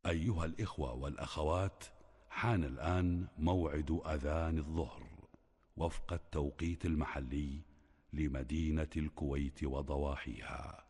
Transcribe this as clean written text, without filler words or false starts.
أيها الإخوة والأخوات، حان الآن موعد أذان الظهر وفق التوقيت المحلي لمدينة الكويت وضواحيها.